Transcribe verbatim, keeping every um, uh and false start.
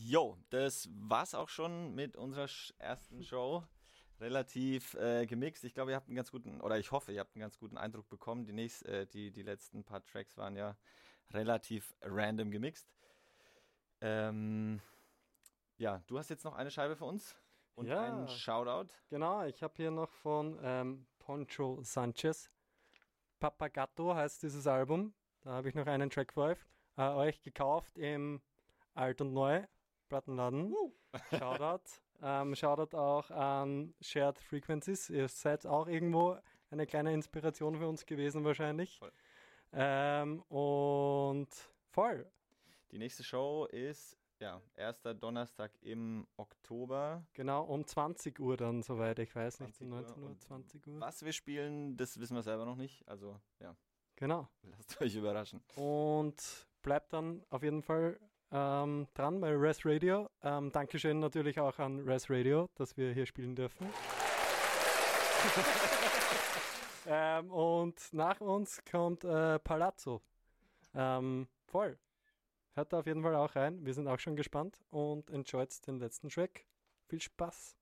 Jo, das war's auch schon mit unserer ersten Show. Relativ äh, gemixt. Ich glaube, ihr habt einen ganz guten, oder ich hoffe, ihr habt einen ganz guten Eindruck bekommen. Die, nächst, äh, die, die letzten paar Tracks waren ja relativ random gemixt. Ähm, ja, du hast jetzt noch eine Scheibe für uns und Ja. einen Shoutout. Genau, ich habe hier noch von ähm, Poncho Sanchez. Papagato heißt dieses Album. Da habe ich noch einen Track für euch, äh, euch gekauft im Alt und Neu Plattenladen. Uh. Shoutout. ähm, Shoutout auch an Shared Frequencies. Ihr seid auch irgendwo eine kleine Inspiration für uns gewesen wahrscheinlich. Voll. Ähm, und voll. Die nächste Show ist ja erster Donnerstag im Oktober. Genau, um zwanzig Uhr dann, soweit ich weiß, nicht um zwanzig neunzehn Uhr, Und zwanzig Uhr. Was wir spielen, das wissen wir selber noch nicht. Also ja, Genau. lasst euch überraschen. Und bleibt dann auf jeden Fall ähm, dran bei Res Radio. Ähm, Dankeschön natürlich auch an Res Radio, dass wir hier spielen dürfen. ähm, und nach uns kommt äh, Palazzo. Ähm, voll. Hört da auf jeden Fall auch rein. Wir sind auch schon gespannt und enjoyt den letzten Track. Viel Spaß.